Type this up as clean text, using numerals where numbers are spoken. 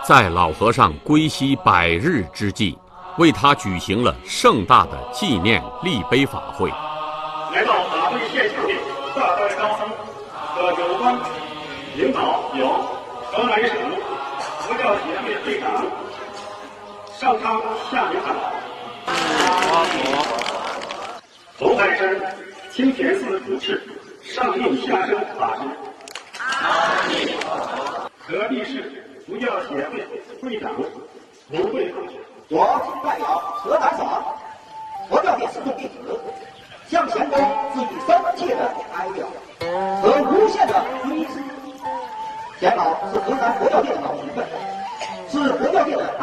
在老和尚归西100日之际，为他举行了盛大的纪念立碑法会。 来到法会现场的大代高僧和有关领导有河南省佛教协会会长上苍下明堂，红海山清田寺主持上应下生法师，河地市佛教协会会长卢慧凤， 我代表河南省佛教界四众弟子，向前公致以深切的哀悼和无限的追思。钱老是河南佛教界的老前辈，是佛教界的